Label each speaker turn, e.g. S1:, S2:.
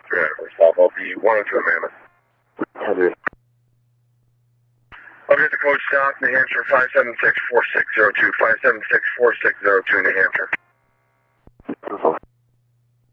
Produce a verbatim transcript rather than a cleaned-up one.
S1: Yeah, stop. I'll be one and two in Mammoth.
S2: Heather.
S1: I'll get the code stop, New Hampshire, five seven six four six zero two, five seven six four six zero two, New Hampshire.